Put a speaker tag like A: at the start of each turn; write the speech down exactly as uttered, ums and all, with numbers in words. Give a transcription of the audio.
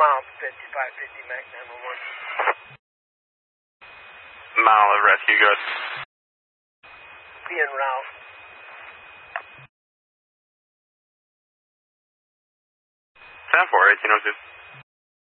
A: mile fifty-five fifty, Mac nine one one.
B: Mile of rescue, good.
A: Be en route.
B: ten four, eighteen oh two.